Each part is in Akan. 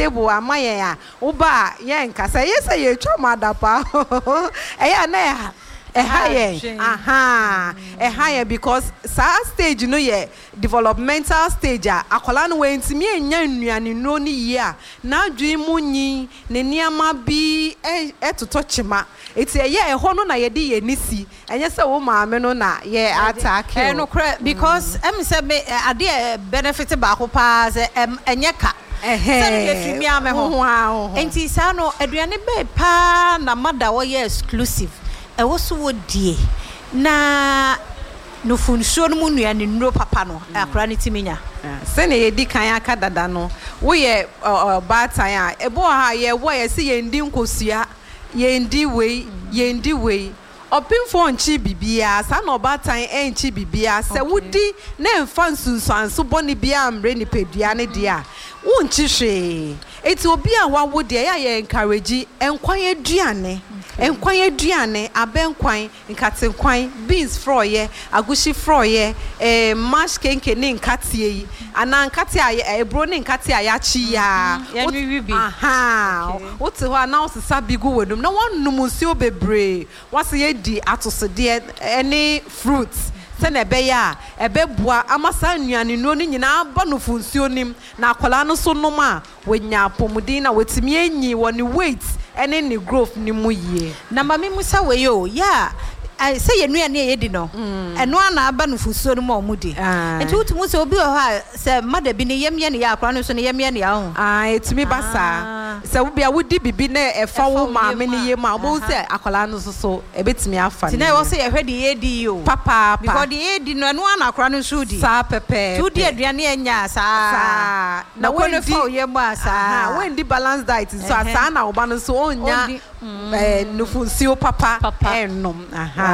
stable amaye uba yen kasa yesa ye twama dapa eya na higher because sa stage no ye developmental stage akola no we ntimi enya nnuane no ni ye na adwen mu nyi ne niama bi etoto chima eti ye ho no na ye di ye nisi enye se wo maame no na ye attack no because em se me ade benefit ba ko pa se enye ka enti sa no aduane be pa na mada wo ye exclusive e wo so wo die na no funso no nuane nro papa no akra ne timinya se ne ye di kan aka dada no wo ye batan a ebo ha ye wo ye se ye ndi nkosua ye ndi wei opinfo nchi bibia sa na obatan enchi bibia se wudi na emfa nsunsuanso boni bia amre ni pedua ne dia wo nchi hwe eti obi a wawo de ya ye encourage enkwan aduane abenkwan nkatenkwan beans froye agushi froye mash kenke ne nkatie yi ana nkate a ebro ne nkate a ya chi ya wote ho ana osesa bigu wedum na wonnum nsuo bebre wase ye di atosede any fruits sene ebeya ebebua amasa nnuane no ni nyina ba no funsuo nim na akola no so nom a wenya pomudin na wetimi enyi woni weight ene ni growth ni mu yie na mami musa we yo ya say ye nuane ye di no eno ana aba no funsuo no ma omudi enti wutumu se obi o ha se mada bi ne yemye ne ya akora no so ne yemye ne ya ho etimi basa se wo bia wodi bibi na efa wo maame ne ye ma obo se akola no so ebetimi afa ti na wo se ye hwede ye di yo papa because the ye di no eno ana akora no so di sa pepe tu di aduane enya sa na wo no fa ye mu asa when di balance diet so asa na oba no so onya no funsuo papa enom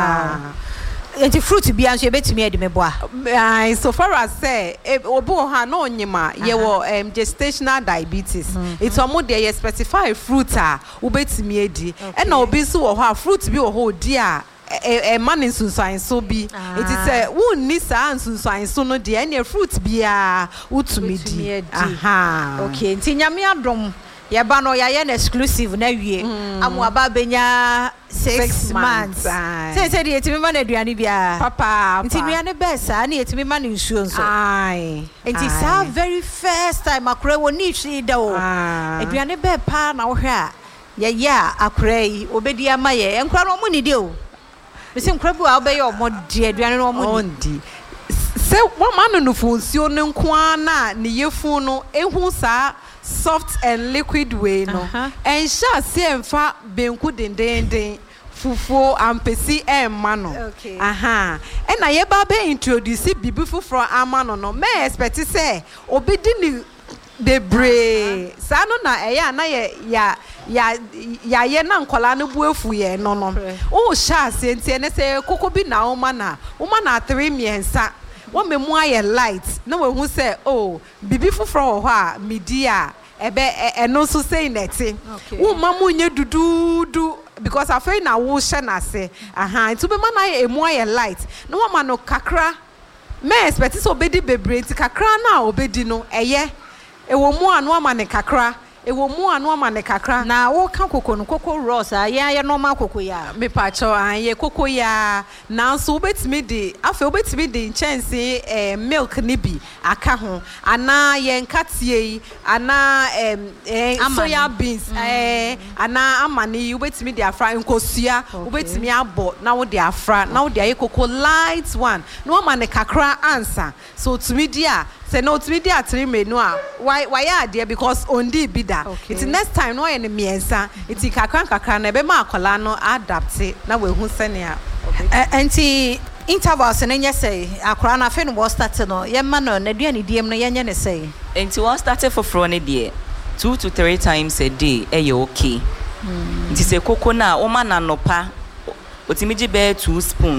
enti fruit bi anso ebetimi edi meboa so far as say obo ha no onyima ye wo gestational diabetes it's omo de ye specify fruit a ubetimi edi e na obi so wo ha fruit bi wo ho di a man nsunsuan so bi it is wonni sa nsunsuan so no de any fruit bia utumi di okay enti nyame adom ya ba no ya na exclusive na wie amu aba benya 6 months say the etimi ma na aduane bia papa nti aduane be sa na etimi ma na nsuo nso nti sa very first time akora woni hwi da o aduane be pa na wo hwe a ya akora yi obedi ama ye enkora no mo ni de o bisi nkora bi wa obeye omodi aduane no omodi se wo ma no funsuo ne nko na ne yefu no ehu sa soft and liquid way no and sha se emfa benku dendenden fufuo ampesi emma no and na ye ba be introduce bibi fufuro ama no me expect say obedi ni bebre sa no na eya na ye na nkola no buefu ye no o sha se ntie ne se koko bi na uma na 3 miensa wo me mu aye light na we hu say oh bibi fufuro ho a media ebe eno so say neti wo mamu nye dududu because afei na wo hye na se nti be ma na emu aye light na wo ma no kakra me expect so obedi bebre nti kakra na obedi no eye ewo mu anu ama ne kakra na wo ka koko no koko ross ya normal koko ya me pa cho ye koko ya na so obetimi di afa obetimi di chance milk ni bi aka ho ana ye nkatie yi ana soya beans ana amani obetimi di afra nkosua obetimi abo na wo di afra na wo di aye koko light one na wo ma ne kakra answer so tumi di a say no to media 3 menu a why ya there because ondi bi da it next time no ye ne miensa it kakran na be ma akola no adapt na we hu sene a enti intervals na nya say akora na fe no wo start no ye ma no na duane diem no ye nya ne say enti one started for front there 2 to 3 times a day okay nti say koko na o ma na nopa otimi gi be 2 spoons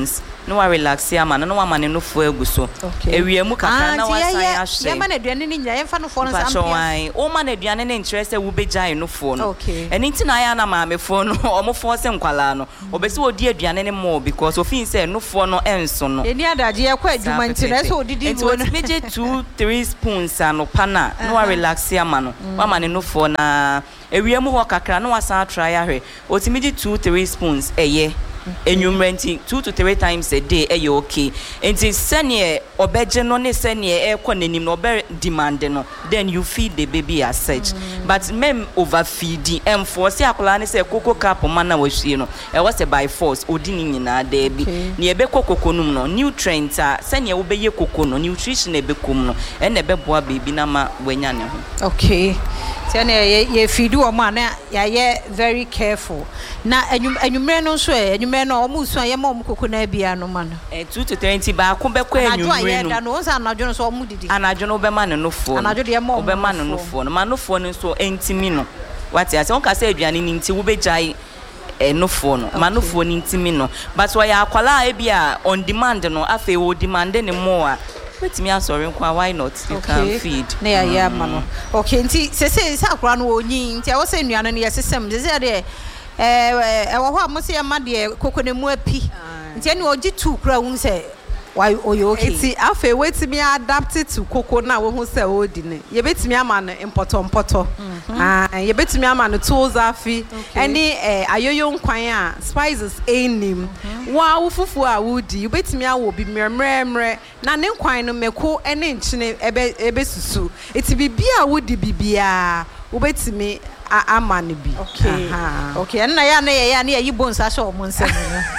no wa relax ya ma no wa ma ne no fo egu so ewie mu kakra na wa san ya hye ya ma na aduane ni nya yemfa no fo no sampe o ma na aduane ne interest e wo begyan no fo no eni nti na ya na ma me fo no o mo fo se nkwala no obese odi aduane ne mo because ofin say no fo no enso no eni adaje ye kwa adwuma nti na so odidi wo no meje 2-3 spoons anopa na no wa relax ya ma no wa ma ne no fo na ewie mu ho kakra no wa san try ahwe otimiji 2-3 spoons eye enumerate 2 to 3 times a day eye okay enti sene obeje no ne sene ekọ nanim no obe demand no then you feed the baby as such but mem overfeeding enforce akola ne say koko cap ma na wahwie no e was by force odi ni nyina da bi ne ebe kokoko num no nutrients a sene wo beye koko no nutrition ebe kom no e na ebe boa baby na ma wanya ne ho okay sene ye feed wo ma na ye very careful na enumere no so enumere no omu so ye ma omu koko na bia no ma no 2 to 20 ba ko be kwa enumere no no so anadwo no so omu didi anadwo no be ma ne no fo anadwo de ma obe ma no fo no ma no fo no so entimi no what ya say on ka say aduane ni nti wo be jai no fo no ma no fo ni ntimi no but wa ya akwala e bia on demand no afa wo demand ne mo a wetimi asori nkwa why not you can feed na ya ma no okay nti se akura no onyi nti wo se nnuane no ye sesem se de wo ho amose ya ma de koko ne mu api nti ene ogi tu kura won se why oyo okay eti afa wetimi adapt to koko na wo hu se odi ne ye betimi ama no importo ye betimi ama no tools afi eni ayoyo nkwan a spices enim wa wufufu a wudi ye betimi awo bi mremremre na ne nkwan no meko ene nchine ebe susu eti bibia wudi bibia wo betimi ama ne bi okay na ya na ye yi bones a so mo nsem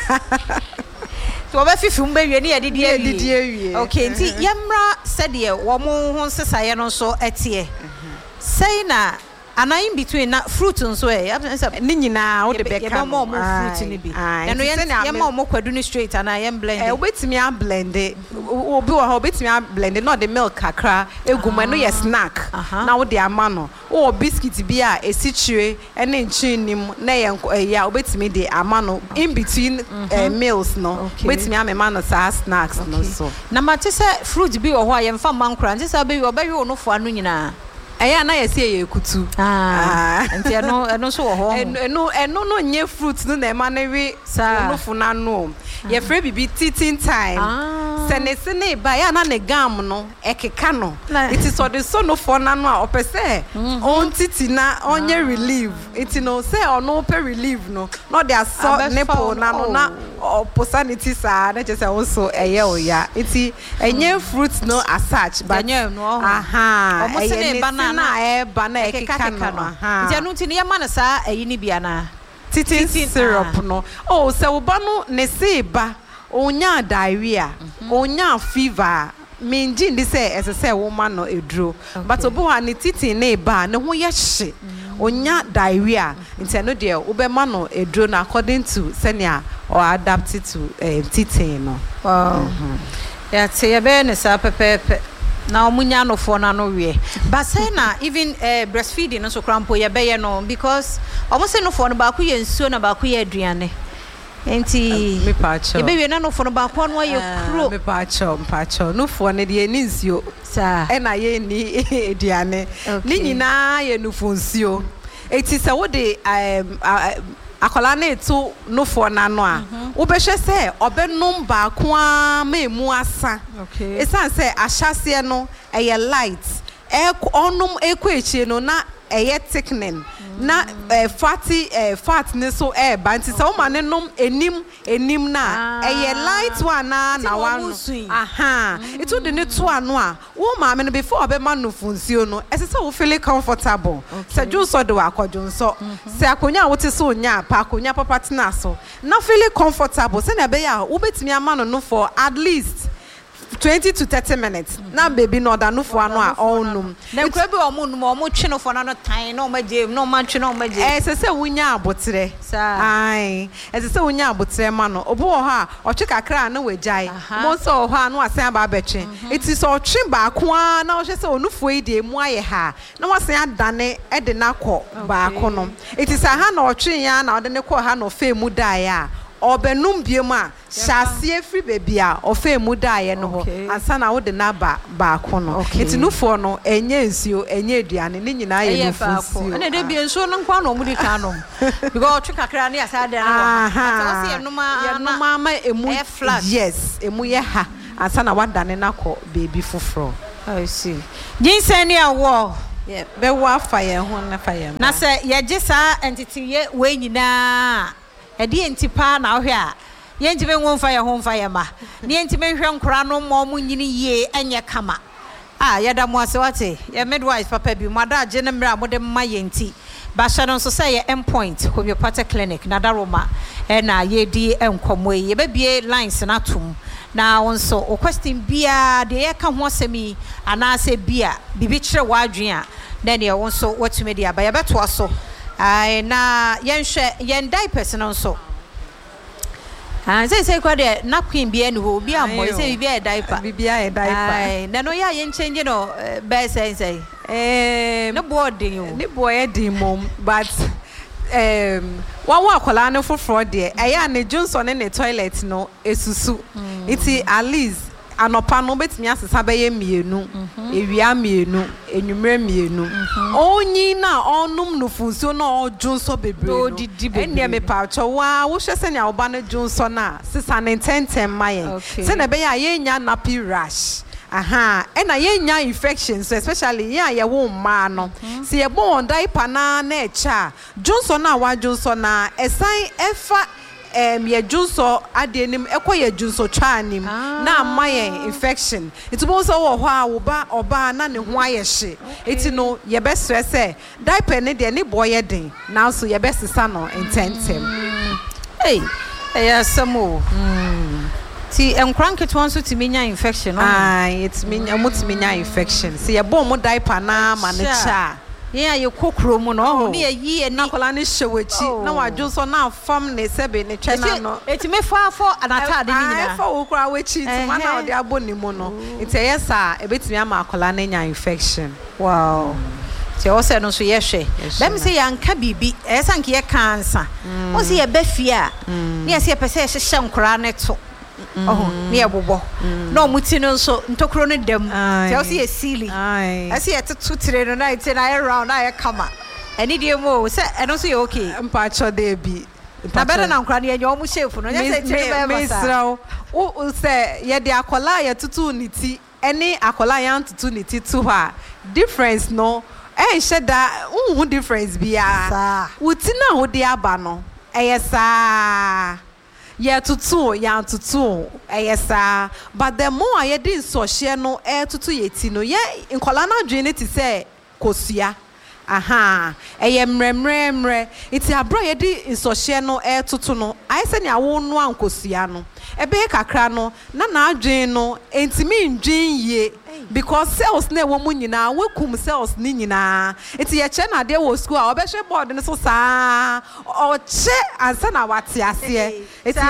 so oba fifi mbe wie ne yedidi awie okay nti yemra said ye wo mo ho sesaye no so etie say na ana in between na fruit nso ni nyina wo de beka mo fruit ni bi eno ye ma mo kwadu ni straight ana ye blend obetimi a blend obi wo ha obetimi a blend no the milk kakra eguma no ye snack na wo de ama no wo biscuit bi a esichire ene nchinim na ye ya obetimi de ama no in between meals no obetimi a mema no sa snacks no so na ma te se fruit bi wo ho a ye mfa mankra nti sa be wo ba wi no fo anu nyina eya na yesi ye kutu nti eno so wo ho eno no nye fruit no na ema na wi no funa no ye free bibi teething time senese ne ba ya na ne gam no ekeka no it is so the so no for na no a opese on titi na onye relief it no say ono pe relief no dey so nipple na no na opportunity sa na just also eye oya iti enye fruit no as such but eye na eba na ekeka no nti anu nti ne yema na sa eyi ni bia na teething syrup no oh se wo ba no ne se ba onya diarrhea onya fever minji ndi se esese wo ma no eduro but obo ha ne teething ne ba ne ho ye hye onya diarrhea nti no de wo be ma no eduro na according to senior or adapted to teething no ya te ye be ne sa pepepe na omunya no fo na no wie but say na even breastfeeding so krampo ye be ye no because almost no fo no ba ku ye nsuo na ba ku ye aduane enti me pacho ye be wie na no fo no ba ko no ye kro me pacho no fo ne de ni nsuo sa e na ye ni aduane ni nyina ye no fo nsuo eti se wo de akola na eto no for na no a wo be hwe se obenum ba ko a memu asa esan se ahyase no eye light onum ekwechi no na eye thickening na fat ne so ba nti se wo ma ne nom enim na eye light one na one itu de ne to ano a wo ma me no before be ma no funsuo no ese se wo feel comfortable se junso de wa akojunso se akonya wo te so nya pa akonya papa tena so na feel comfortable se na be ya wo betimi ama no for at least 20 to 30 minutes na baby no da no fo ano a onum na kwa bi omu twe no fo no tan no maje no ma twe no maje se wunya abotre ai se wunya abotre ma no obo ho a o twe kakra na wajai mo so ho ano asan aba betwe it is o twe ba ko a na o hwe se onufo yi de mu aye ha na wasan adane de na kọ ba ko no it is ha na o twe ya na o de ne kọ ha no fe mu dai a obenum biema shasie free baby a ofa emu daaye no ho ansa na wo de na ba ko no ntinufo no enye nsuo enye aduane ne nyina ye no fusuo ene de bi nsuo no nkwa no mudi ka no because otwe kakra na asa de no so se enuma ma emu yes emu ye ha ansa na wadane na ko baby foforo I see jinsen ni awo yeah be wa fa ye ho na fa ye na se ye gisa entity ye we nyina edi entipa na ohwe a ye ntime nwonfa ye ho mfa ye ma ne ntime hwe nkora no mo mu nyini ye enye kama ye da mo ase wate ye midwife papa bi mo da je ne mra mo de ma ye nti ba sha no so say ye endpoint homeopathic clinic na daroma na ye di enkomo ye be bie lines na tum na wonso o question bia de ye ka ho asemi ana se bia bibi kire wadwen a na ne wonso watumi dia ba ye beto aso ai na yenhwe yen diapers no so say kwa de napkin bia ni ho bia mo say bia e diaper ai na no ya yen change no be say no boarding you ni boy din mom but wa akola no foforo de eya ne Johnson ne toilet no esusu iti at least anopa no betimi asesa be ye mienu ewia mienu enwumre mienu onyi na onum no funso na ojunso bebre enne me pa chowa wo hwese ne oba ne junso na sisa ne tentem mayen se na be ya yenya nappy rash ena yenya infections especially ya ye wo ma no se ye bon diaper na echa junso na wa junso na esan efa ye junso adenim ekoye junso twanim na maye infection itubo so wo ho a wo ba oba na ne ho ayehye eti no ye be stress diaper ne de ne boy den now so ye be sisa no intentem samo ti enkranket won so timinya infection it's minya mutiminya infection se ye bon mo diaper na ma ne cha yeah you kokro mu no ne yi na kola ne hyewachi na wadwo so na fam ne sebe ne twena no etime fo anata de nyina fa wo kra wachi ti mana ode aboni mu no ite yesa ebetimi ama kola ne nya infection wow ti o se no so ye hwe dem se yanka bibi esanke ye cancer o se ye bafia ne ye se pese ye hye nkora ne to ne ebobo no muti no so ntokro no dem ti o se ye sili ase ye tutu tire no na ite na around na ye kama eni die mo se eno so ye okay mpa cho de bi na better na nkra ne ye omu chef no ye se tire be ba sa o se ye de akola ye tutu niti eni akola yan tutu niti tu ha difference no sheda unhu difference bia wuti na ho de aba no eyesa ye tutu ya tutu eyesa but the more ye din so hye no tutu yeti no ye nkola na dwen ne ti se kosua eye mremremre iti abro ye di nsohye no tutu no ayi se ne awo no ankosua no ebe kakra no na adwen no entimi ndwen ye because cells na wo mu nyina wekum cells ni nyina iti ye che na de wo school a obehwe board ne so saa o che ansa na wate ase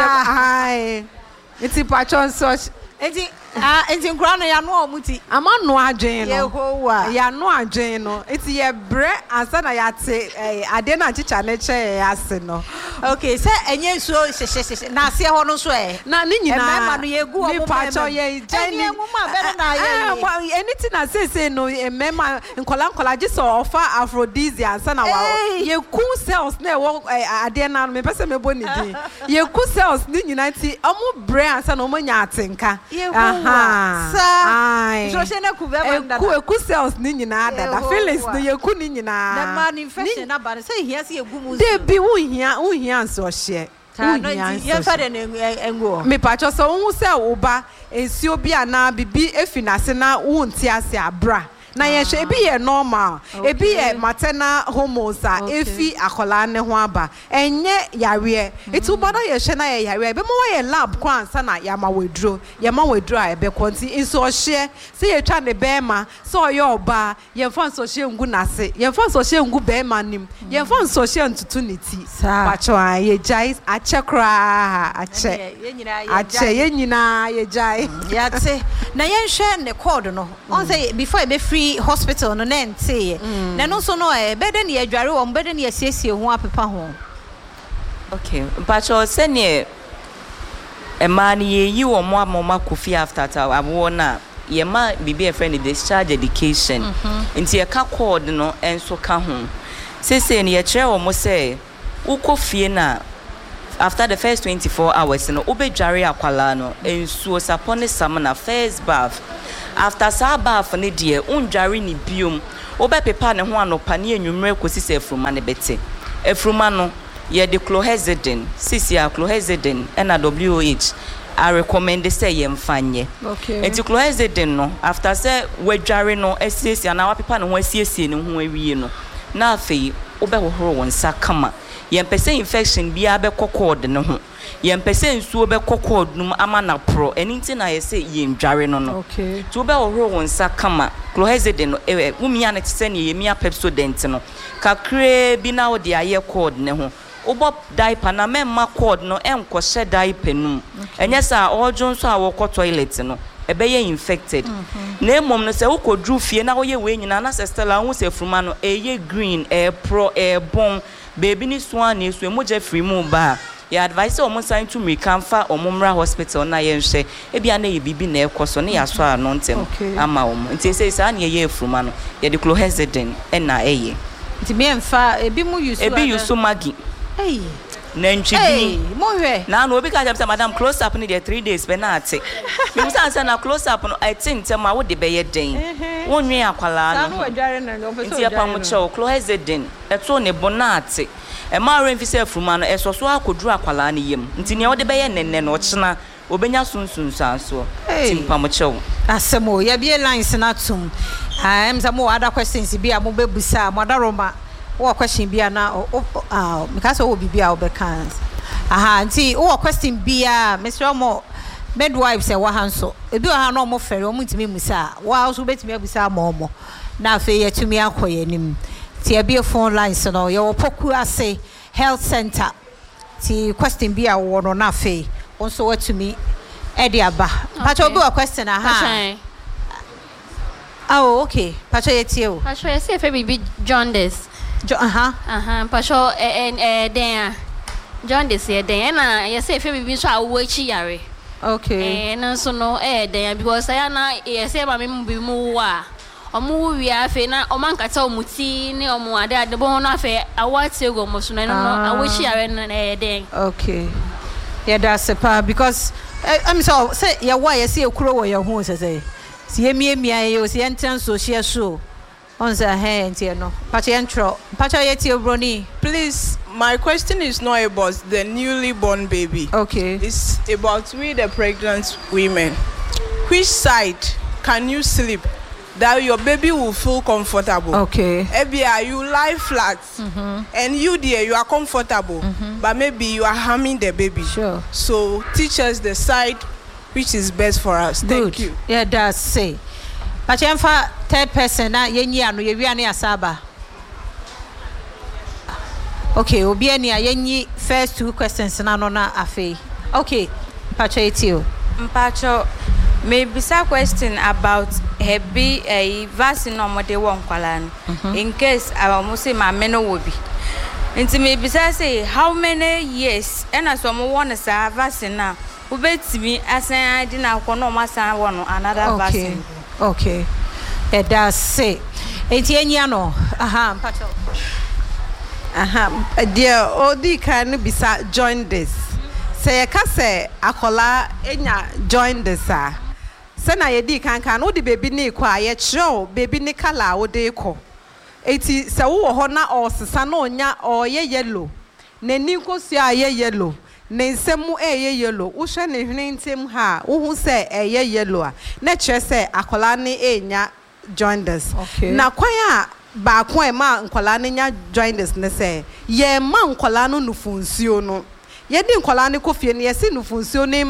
iti patron so enti nkura no ya no omuti ama no adwen no Yehowa ya no adwen no iti ye bre ansa na ya te ade na chicha ne che ase no okay se enye nsuo hye na ase ho no so na ni nyina ma no ye gu omo patron ye jeni mu ma bere na ye anything na say no emema nkola giso ofa aphrodisia ansa na wa ye ku cells na wo ade na no me pese me boni din ye ku cells ni nyina ti omo bre ansa na omo nya atenka so she na ku be banda ku cells ni nyina dada feelings no ye ku ni nyina na man infection na ba say hia se egu mu de bi wo hia so hye ye fa de engo me pacho so wo se wo ba ensuo bi ana bibi efinase na wo nti ase abra na ye hwe ebi ye normal ebi ye maternal hormones efi akola ne ho aba enye yare etu bodo ye hwe na ye yare ebe mo ye lab kwa ansa na ya ma wedro a ebe konti inso hye se ye twa ne bema so ye oba ye fa so hye ngu nase ye fa so hye ngu bema nim ye fa so hye ntutu niti pacho ye jai achekra ache ye nyina ye jai yate na ye hwe ne code no on say before be free hospital no nente na no so no beden ye adware wo beden ye siesie ho apepa ho okay pacho se ne man ye or more coffee after na yema bibi a friend discharge education into a cord no and so ka home say near chair almost say uko fie na after the first 24 hours no obe jare akwala no ensuo sapone samana first bath after sa bath ne de unjare ni biom obe pepa ne ho anopa ne enwumre kosi se efruma ne bete efruma no ye de clohexidine cca clohexidine na WH I recommend say yemfanye okay enti clohexidine no after say wadware no esiesie na wa pepa ne ho esiesie ne ho awie no na afei obe hohoro wonsa kama yempese infection bia be kokod ne ho yempese nsuo be kokod num ama na pro enti na ye say yendware no no okay to be hohoro wonsa kama clohexidine no umia na tse ne yemia Pepsodent no kakre bi na wo de aye cord ne ho obo diaper na memma cord no enko hye diaper num enye sa ojo nso a wo toilet no ebeye infected na emom no se ukodru fie na wo ye we nyina na Stella hu se fruma no eye green pro bon baby ni swan ni so emoja free mu ba ya advice o mo sign to me kamfa o momra hospital na ye nhwe e bia na ye bibi na ekoso na ya so ano ntem ama o mo nti say sa na ye fruma no ye de clohexidine na eye nti me mfa ebi mu use magi hey Nenchi Mowe. Now no be catch madam close up in the 3 days penalty. Me say na close up no I think tell ma wo de be ye den. Won nwe akwala no. Sa no wadware na no person. Nti apa mo che clohexidine. Eto ne bonate. E ma ren fi se fruma no esoso akoduru akwala ne yem. Nti ne wo de be ye nenne no chena obenya sunsun sanso. Nti pa mo che. Asemo ye bie lines na tum. Am some other questions bi a mo bebusa mo daroma. What question be na because we be our bekans aha nti o question be Mr. Omo midwife say wa hanso ebi o ha no mo fere o mutimi musa wa also betimi abusa mo na afi ye tumi akoye nim ti e be phone lines no ye wo poku ase health center ti question be wo no na afi onso watumi e de aba pacho obi o question aha oh okay pacho ye tie o pacho ye say fe bibi jaundice Pasho then John this year then I say if you so awochi yare okay and so no then because I na say ma me be mu wa omu wi afi na o man kata omuti ne omu ade de bo na afi awati go mo so no awochi yare na then okay yeah that's a part because I'm so say ya why you see ekuro wo your ho say see emiemia ye o see entrance so share show on the hand, you know. Please, my question is not about the newly born baby. Okay. It's about we, the pregnant women. Which side can you sleep that your baby will feel comfortable? Okay. Ebia, you lie flat, and you dear, you are comfortable, but maybe you are harming the baby. Sure. So teach us the side which is best for us. Good. Thank you. Yeah, that's say. But third person na yenyi anu ye wiane asaba. Okay, obi ani yenyi first two questions na no na afi. Okay, Pacho etio. Mpacho maybe some question about heavy vaccine no mo de won kwala no. In case mo say ma me no wo bi. Nti maybe say how many years and as mo won sa vaccine na obetimi asan adi na ko no ma san won another vaccine. Okay. Yeah, that's say. Enti enya no. Aha, Pacho. Aha, dear odi kan bisa join this. Say ka say akola enya join this a. Se na ye di kan no di baby ni kwa ye chiro baby ni kala wo de ko. Eti se wo ho na osesa na onya oye yellow. Nani nkosu a ye yellow. Ne nsemu eye yellow wo hwe ne hwene ntem ha wo hu se eye yellow a na kire se akola ne enya join this. Okay. Na kwan a ba ko e ma nkola ne nya join this ne se ye ma nkola no nufunsuo no ye di nkola ne kofie ne ye se nufunsuo ne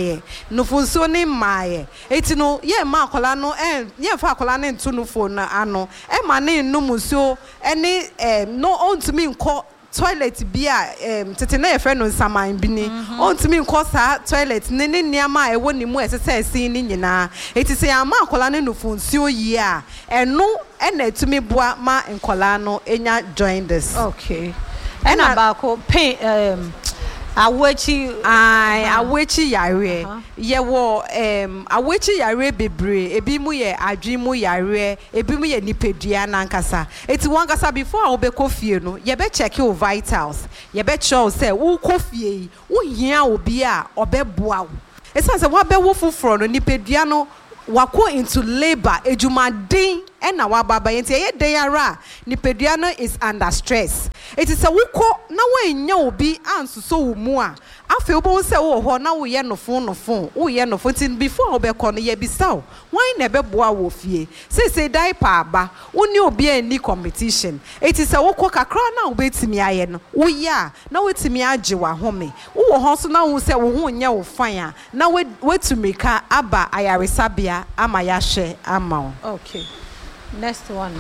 maaye eti no ye ma akola no ye fa akola ne ntu no phone ano e ma ne numusuo ene no ontumi nko toilet bia tete na ye friend no saman bi ni ontumi nko sa toilet ne niama ewo ni mu esese sin ni nyina eti se ama akola ne nufunsuo yi a eno ena etumi boa ma nkola no enya join this. Okay. And about pain awechi yare ye wo awechi yare bebre ebi mu ye adwi mu yare ebi mu ye nipedua nankasa eti wankasa before a obekɔ fie no ye be check your vitals ye be show say wo kɔ fie wo hia obi a obeboa wo esa say wa be wo fufuro no nipedua no wako into labor ejumaden na wababa yenti ye den ara nipedua no is under stress it is a wukɔ na wanya obi ansuso wo mu a afi obo se wo ho na wo ye no fon wo ye no fon tin before obekɔ no ye bisaw wan na beboa wo fie say diaper aba woni obi ani competition it is a wukɔ kakra na obetimi aye no wo ya na wetimi age wa home wo ho so na wo se wo ho nya wo fan a na wetumika aba ayaresabia ama ya hwe ama. Okay, next one.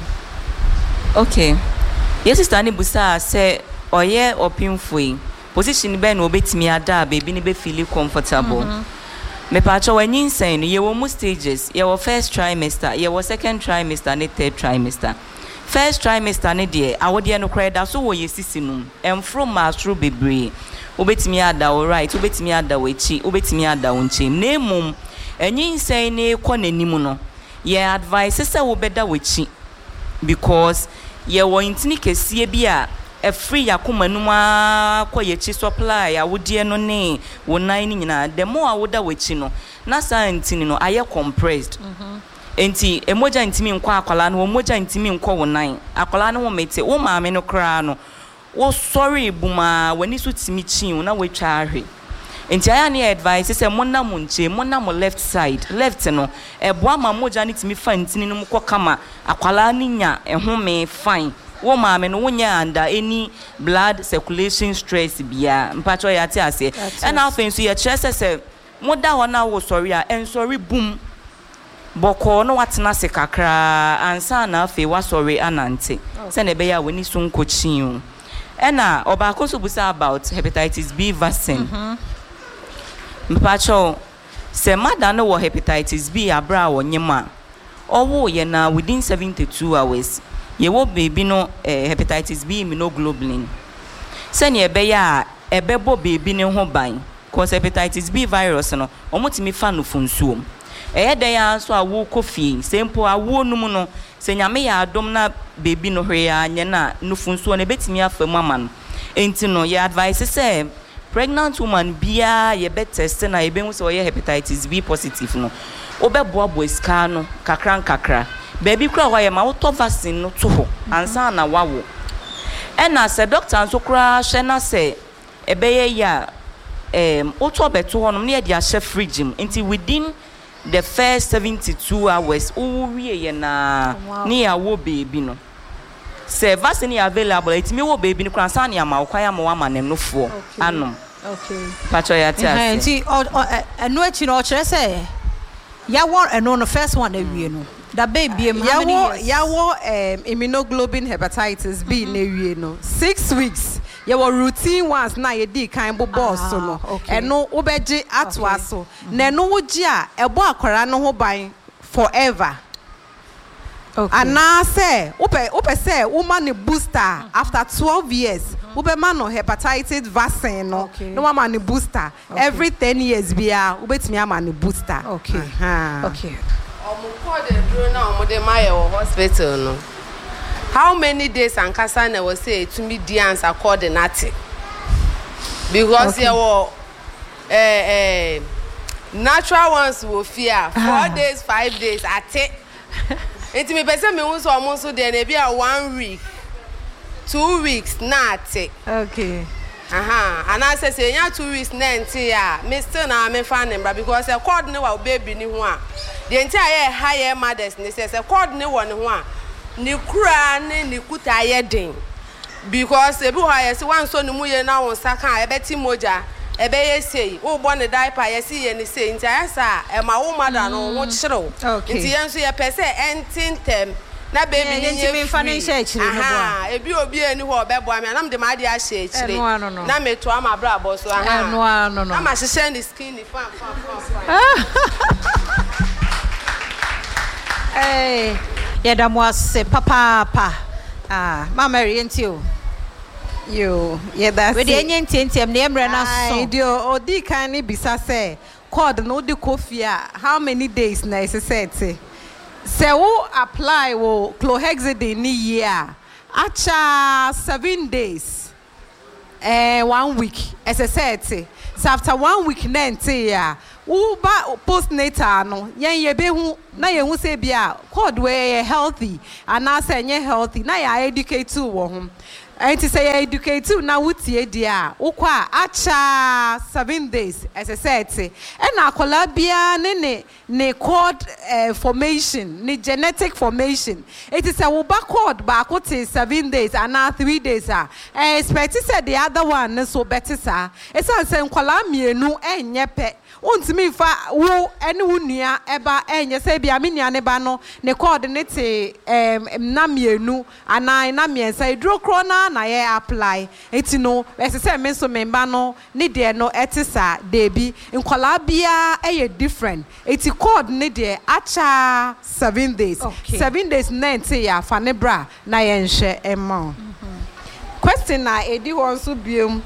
Okay, yes sister ni busa say oye opinfui position be na obetimi ada baby ni be feel comfortable. Me pa cho when insane ye wo mu stages ye wo first trimester ye wo second trimester ne third trimester. First trimester ne de awode no kra da so wo ye sisinum emfro maastro bebre obetimi ada wo right obetimi ada wo echi obetimi ada wo nchim na emum enyi insane ne kɔ nanimu no ye advice say wo beda wo echi because ye wo intini kesie bi a free yakoma numa kwa yechi supply awodie no ne wo nan ni nyina the more awoda wechi no na sa ntini no aye compressed enti emoja ntimi nkwa akwala no emoja ntimi nkwa wo nan akwala no wo mete wo maame no kra no wo sorry buma wani so timi chin na we twa ahwe enti aya ne advice say monna mo nche monna mo left side left no eboa ma moja ne timi fa ntini no mkɔ kama akwala ni nya ehome fine wo maame no wonya under any blood circulation stress bia mpacho ya te ase and afin so ye kyerɛ sɛ moda ho na wo sorry a en sorry boom boko no watena se kakra ansa na afi wa sorry anante sɛ na be ya wani so nkɔchin ɛna obako so busa about hepatitis B vaccine mpacho sɛ mada no wɔ hepatitis B abra wo nyema owo ye na within 72 hours ye wo baby no hepatitis B immunoglobulin se ne ebe ya ebebo baby ne ho ban cause hepatitis B virus no omotimi fa no funsuom den ya so awo kofi sempo awo num no se nyame ya adom na baby no hwe ya nye na no funsuo ne betimi afam ama no enti no ye advice say pregnant woman bia ye be test na ye be hu se o ye hepatitis B positive no obeboabo iska no kakra baby kura wa ye ma woto vaccine no to ho ansa na wawo na se doctor anso kura hye na se ebeye ya woto beto ho no ne ye dia hye fridge until within the first 72 hours uwie ye na ne ya wo baby no se vaccine available itimi wo baby no kura ansa na ya ma kwa ya ma wa ma ne no fo anom. Okay, pacho ya tia nti eno echi no kire se ya won eno no first one awie no da baby yawo immunoglobulin hepatitis B na wie no 6 weeks yawo routine ones na ye di kan bo boss no eno obeji atwa so na eno woji a ebo akwara no ho ban forever. Ana say upe say woman ne booster after 12 years ube man no hepatitis vaccine no no woman ne booster every 10 years bia ubetimi ama ne booster. Okay. Call the drone now de my hospital no. How many days ankasa na we say to me the answer coordinate because you natural ones will fear 4 days 5 days ate enti me pese me hu so omo so de na bia 1 week 2 weeks na ate. Okay. And I say nya 2 weeks na enti ya me still na me fan number because the cord ne wa baby ni ho a the entire higher mothers ne say cord ne wo ne ho a ni kura ne ni kuta ye den because ebi ho ya se wan so ne mu ye na won saka e beti moja e be ye sei wo bo ne diaper ye si ye ne sei nti asa e ma wo mother no wo chiro nti ye nso ye pese entintem na baby ni ye fa ne hye chire no bo ebi obi ani ho obebo am na me de ma de a hye chire na me to am abra bo so no na ma hye ne skin ni fa Hey, yeda mo ase papa. Mama ri enti o. Yo, yeah, that's with the Indian tintim, the Embrana song. Odi kani bisa say, called no de kofia. How many days na necessity? Se wo apply wo clohexidine ni year. Acha 7 days. 1 week. As I said, so after 1 week nente ya. Uba postnatal no yen ye be hu na ye hu se bia called we healthy and na say nye healthy na ya educate to wo ho enti say ya educate to na wutie dia ukwa acha 7 days as I said say e na akola bia ne code formation ne genetic formation it is a uba code ba akote 7 days and na 3 days expect say the other one so better sir e say nkola mienu enye pe untimi fa wo ene wo nua eba enye se bia me nua ne ba no ne coordinate na mienu ana na miensa eduro kro na ye apply etino ese se me so memba no ne de no etisa debi nkwala bia eye different eti code ne de acha 7 days okay. 7 days 90 ya fa ne bra na ye nhwe emma question na edi won so biom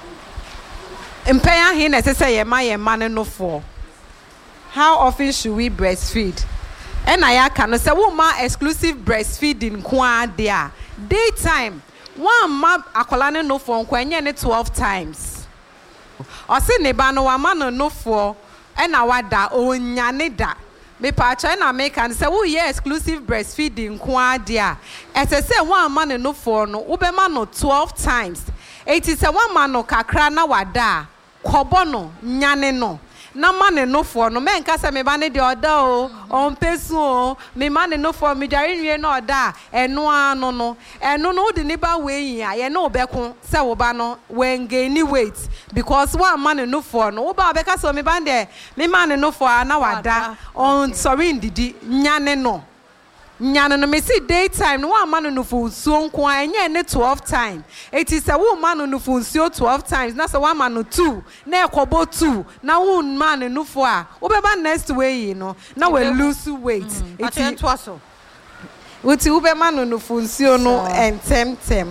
Impaya hin say ye man no for. How often should we breastfeed? And I can say woman exclusive breastfeeding kwa there. Daytime, one ma akolane no for kwenye ne 12 times. Or say neba no man no for and awada onyane da. Me pa China make and say wo ye exclusive breastfeeding kwa there. As I say one man no for no ubema no 12 times. It is a one man no kakra na wada. Kobono nyane no na mane no for no men kasa me ba ne de oda o on pesu o me mane no for me dare nwie no oda eno ano no eno no de ne ba we yin ye no obekun se wo ba no when gain weight because one mane no for no wo ba be kasa me ba de me mane no for na wada on sorry ndidi nyane no nyane no me see daytime no one man no for so nko anya ne 12 times it is a woman no for so 12 times na so one man no 2 na ekobo 2 na one man no for a wo be ba next way no na we lose weight it is twaso wuti wo be man no for so no entem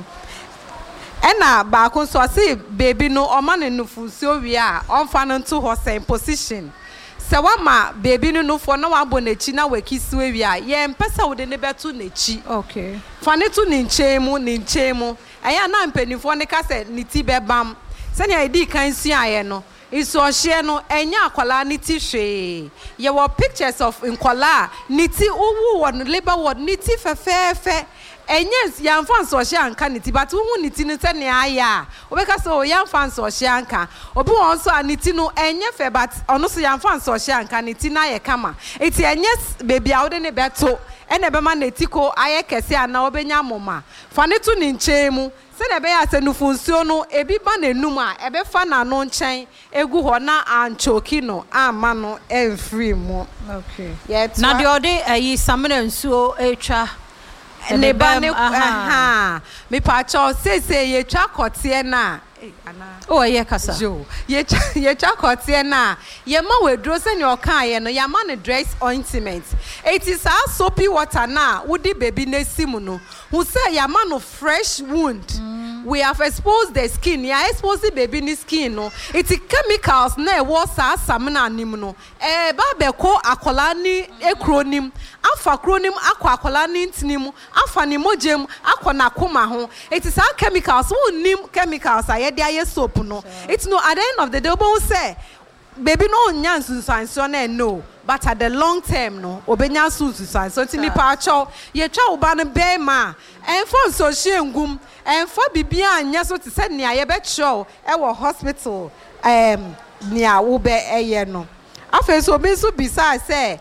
ena ba kon so say baby no o man no for so wi a on fa no to ho same position se wama baby no for na wabo nechi na wakisi we a ye mpesa wo de ne beto nechi okay fane to ni nchemu aya na mpanifo ne ka se ni ti bebam se ne edi kan sua ye no iso hye no enya akwala ni ti hwe ye wo pictures of nkwala ni ti owu won labor ward ni ti fefefe enyes yan fans o hye anka ni ti but hu ni ti ne se ne aya obeka so yan fans o hye anka obi won so aniti no enye fe but ono so yan fans o hye anka ni ti na ye kama eti enyes baby a wode ne beto ene be ma na etiko aye kese ana obenya moma fa ne to ni nchemu se na be ya se nufunsuo no ebi ba na enum a ebe fa na no nchen egu ho na anchoki no ama no enfree mu okay yet na de ode ayi samena nsuo etwa ne ba ne me pa cho se ye twa kote na oh ye kasa jo ye twa kote na ye ma wedro se ne oka ye no ya ma ne dress ointment it is our soapy water na wudi baby na simu no who say ya ma no fresh wound we have exposed the skin ya expose the baby ni skin no it is chemicals na e wo sa samna anim no ba be ko akola ni ekronim afa kronim akwa akola ni ntinim afa ni mojem akona koma ho it is our chemicals who nim chemicals aye de aye soap no it's no at the end of the day obo say baby no nya nsunsanso na no but at the long term no obenya nsunsanso timi pa cho ye twa oba no be ma enfo so hye enfo bibia anya so te se ne aye be cho e wo hospital nia wo be eye no afa so be so bisa say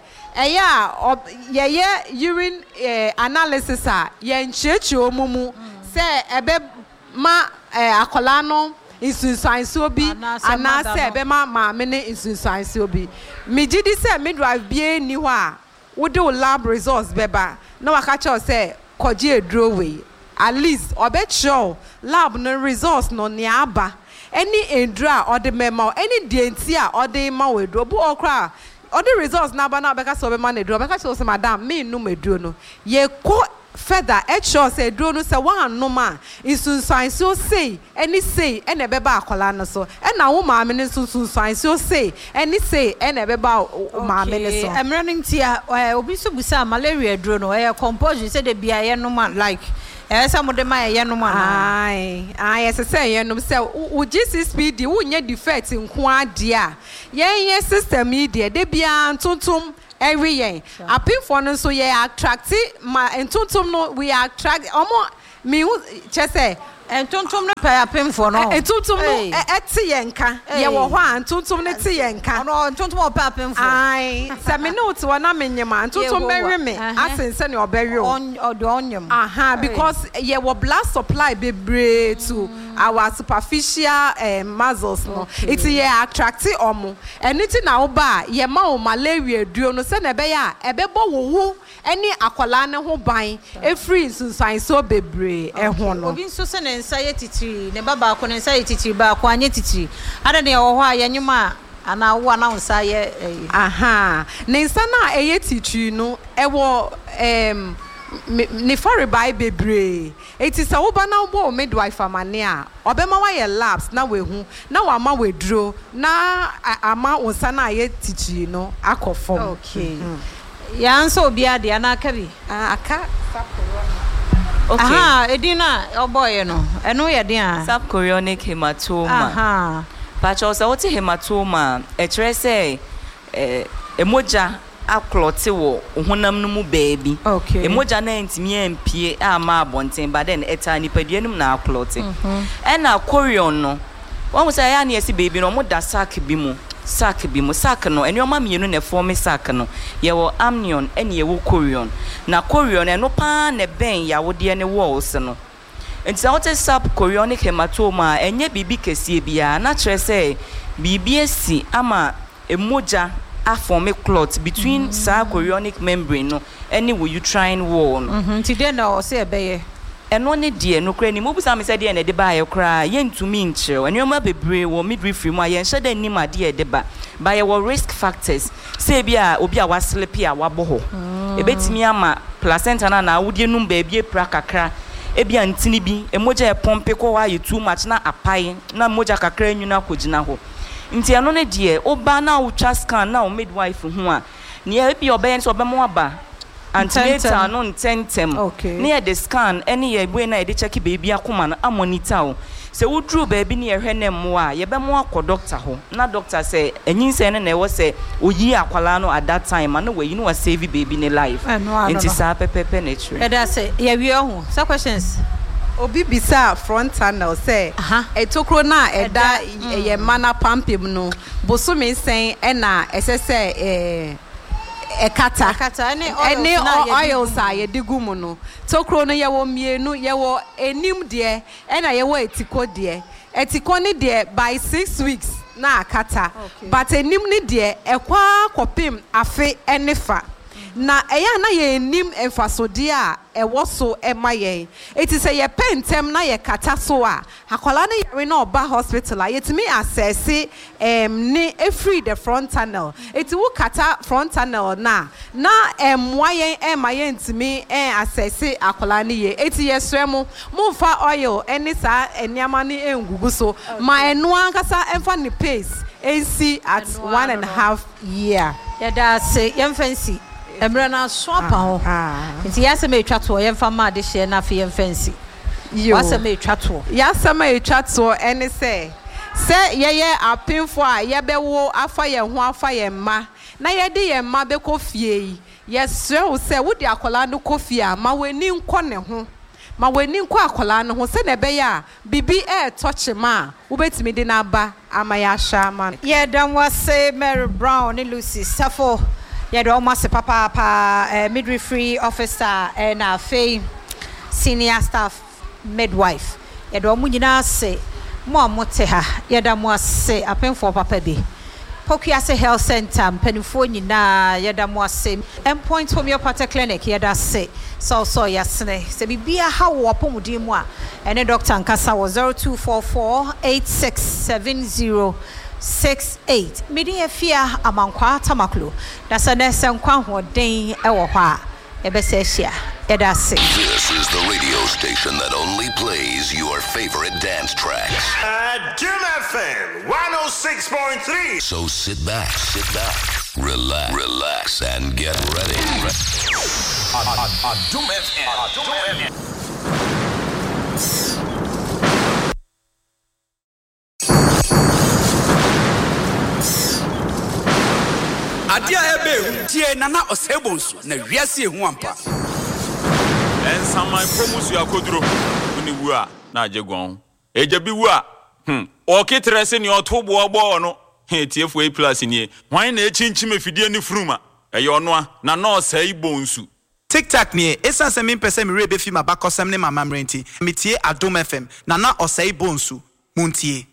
ye urine analysis a ye nchechi omumu say ebe ma akola no insunsanso bi ana say ebe ma me ne insunsanso bi me gidi say midwife bi ni ho a wo de lab results beba na waka cho say koje edro we at least obecho lab no results no ne aba any endra or the memo any dientia or the ma we do bu okra all the results na ba na beka so be man edro beka so madam me no medro no ye ko feather sure say duro no say one no ma insunsan so say any say e na beba akola no so e na wo maame ne sunsan so say any say e na beba maame ne so emre no ntia obi so busa malaria duro no e compulsion say de bia ye no ma like esa mo de ma ye no ma ai ese say ye no say wo G6PD wo nya defect nko ade a ye system yi de bia ntontom every year apinfo no so ye attract ma entontom no we attract omo me chese entontom no pa apinfo no entontom no ete ye nka ye wo ho a entontom no te ye nka no entontom o pa apinfo ai se me no to na menyema entontom bewe me asense ne obewe o do onyem because ye wo blood supply bebre to our superficial muscles no it ye attract omo anything na wo ba ye ma o malaria duo no se na be ya ebebo wo hu any akwala ne ho ban e free sunsan so bebre e ho no obi nso se ne nsa ye titiri ne baba ko ne nsa ye titiri ba ko anye titiri ada ne wo ho a ye nyuma ana wo ana nsa ye ne nsa na eye titiri no e wo ni for buy bebre it is a wo ba na wo midwife amane a obema wa ye labs na we hu na wa ma we duro na ama nsa na ye titiri no akofom okay ya nso obi ade ana aka bi aka okay edina oboye no eno ye den a subchorionic hematoma pacho so what hematoma e kire say emoja aklote wo honam no mu baabi emoja na ntimi ampie ama abonten but then eta nipaduanum na aklote na corion no won say ya na esi baabi no mo da sack bi mu sack no enioma mienu na form sack no ye wo amnion ene ye wo corion na corion eno pa na ben ya wo de ne walls no enti what is subchorionic hematoma enye bibi kesie bia na kire say bibi esi ama emoja a form a clot between chorionic membrane no any uterine wall no ti den na o se ebeye eno ne de no kra ni mo busa me se de na de ba ye kra ye ntumi nkyere enoma bebre wo midwifery mu aye nhye da nim ade de ba ye wo risk factors se bia obi a waslepi a wabo ho ebetimi ama placenta na awudie num ba bia pra kakra ebia ntini bi emoja e pompe ko wa ye too much na apai na moja kakra nwuna kogina ho nti ano ne de oba na utwa scan na o midwife ho a ne e bi obaye so obemo aba antenatal no ntentem ne the scan any ye we na e de check baby akoma no amonitor o se wudru baby ne ye hwe ne mo a ye bemo akọ doctor ho na doctor say enyinse ne na e wo say oyi akwala no at that time na we no save baby ne life nti sa pepepe nature e da say ye wi ho some questions obi bisa front tunnel say etokro na eda ye mana pampim no bosome sen e na esese ekata ene oils a ye digumu no tokro no ye wo mienu ye wo enim de e na ye wo etiko ne de by 6 weeks na akata but enim ne de ekwa kopim afe enefa na eya na ye nim emfasode a ewo so emaye it is ye pentem na ye kata so a akola na yare na oba hospital a yetimi assess ne free the front tunnel it will kata front tunnel na emwaye emaye ntimi assess akola na ye it yesremu mumfa oil eni sa eniama ni engugu so ma enu ankasa emfa ni pace AC at 1.5 year yada say yemfancy emre na so apa ho nti ya se me twa to ye mfa ma de hye na fe ye mfansi wa se me twa to ya se me twa to ene se ye apinfo a ye bewo afa ye ho afa ye ma na ye de ye ma be kofie yi ye sre wo se wo de akola no kofie a ma weni nko ne ho ma weni nko akola no ho se na be ya bibi touch ma wo betimi de na ba ama ya sha man ye dan wase Mary Brown ni Lucy Safo ye do almost papa midwifery officer and a senior staff midwife ye do mu nyina se mo amote ha ye da mo ase apenfo papa bi Pokuase Health Center mpanifo nyina ye da mo ase Endpoint Homeopathic Clinic ye da se so yasne se bibia ha wo pomudi mu a ene doctor nkasa wo 0244 867068 midi efia amankwa tamaklo da se nkwa hoden e wo hɔ a ebe se hia Edase. This is the radio station that only plays your favorite dance tracks. Doom FM 106.3. So sit back, relax, and get ready. Doom FM. Adia ebe tie nana osebonsu na wiase hu ampa. Ensamai promusu akoduro uni wua na ajegon. Eja bi wua. Okitre se ni otobo obo no. Tiefo A+ ni. Hwan na echinchim efidie ni fruma. Eye ono na no osai bonsu. TikTok ni esa se me pese me rebe fi mabakosem ne mamamrenti. Metie Adom FM na osai bonsu. Muntie.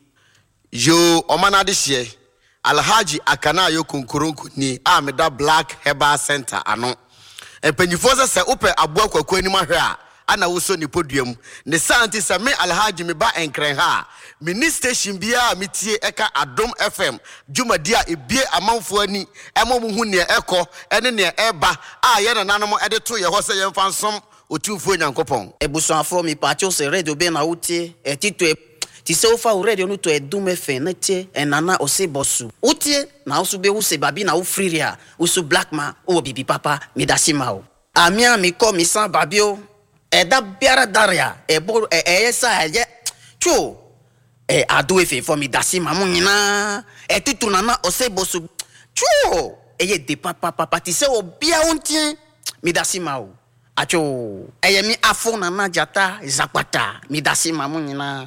Yo omanade hye. Alhaji Akanayo Kunkurunku ni ameda Black Herbal Center ano. Empanyifo se ope aboa kwaku anim ahwe a ana woso ni podium. Ne santi se me Alhaji me ba enkren ha. Mini station bia metie eka Adom FM. Jumadi a ebie amanfo ani emomuhu ne eko ene ne eba a ye nananom ede to ye ho se ye mfansom otumfo nyankopon. Ebusuafo mi pacho se radio be na utie etito ti se ofa already onu to Adom FM na tie enana osebosu utie na usube use babi na ufriria usu black man o bibi papa medasima o amia mi ko mi san babio eda biara daria ebo esa ye chu Adom FM for medasima mo nyina etitu nana osebosu chu eye de papa ti se obia ontie medasima o acho eyemi afo nana jata zakpata medasima mo nyina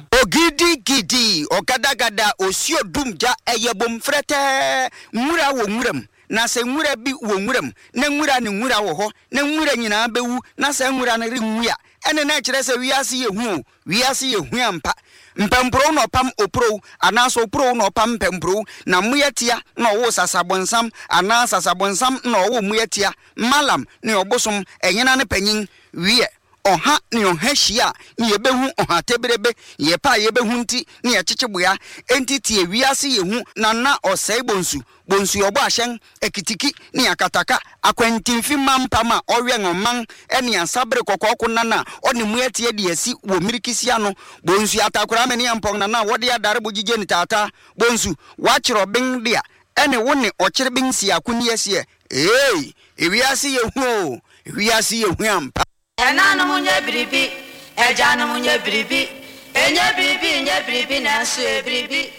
Gidi okadagada osio dumja eyebom frete nwura wo nwuram na se nwura bi wo nwuram na nwura ne nwura wo ho na nwura nyina bewu na se nwura ne renwua ene na kire se wiase yehu ampa mpempro no pam opro anaso opro no pam mpempro na muyetia na wo sasabonsam anasa sasabonsam na wo muyetia malam ne obosom enyina ne panyin wie oha ni ohahia ni yebehu oha tebrebe yepa yebehu nti ni echicheboya entity ewiase yehu na osai bonsu yobo ahyen ekitiki ni akataka akwantimfi mampama owen oman ene ansabre kokoko nana oni muetie de asi wo mirikisia no bonsu atakura meni ampong nana wode adare bogije ni tata bonsu wachiro bin dia ene woni okire bin si akuni asie ewiase yehu ampa Enanu munye bribi, ejanu munye bribi, nye bribi nansu bribi,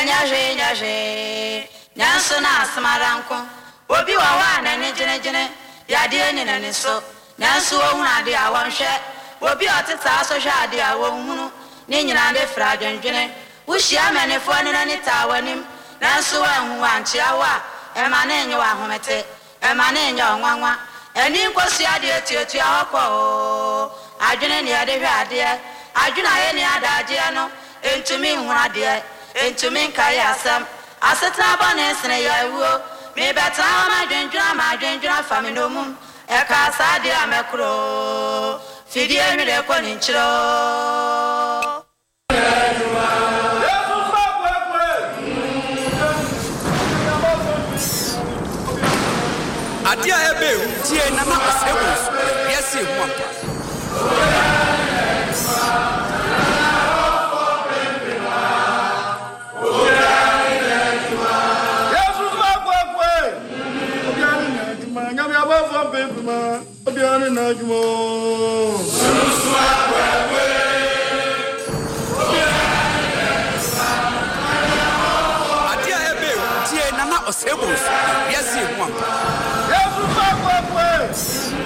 enyaje, nansu na asmaranko, obi wawana ne jene, yade ni na niso, nansu ohuna de awanhwe, obi oteta so hwa de awonhunu, ni nyina de fra dwenjene, wuhia manefo ne na ni tawanim, nansu wanhu anchiawa, emane nyo ahomete, emane nyo onwanwa. Eni nkosi ade tietia hokọ adwene ne ade hwe ade adwene aye ne adaje no entumi nhura ade entumi nkai asam asetna bone sene yawo me beta ma dwendwuna fami no mum e ka sa de amekro fidie nwere ko ni nchiro Adia ebe tie nana osebonsu wiase hu ampa. Adia ebe tie nana osebonsu wiase hu ampa.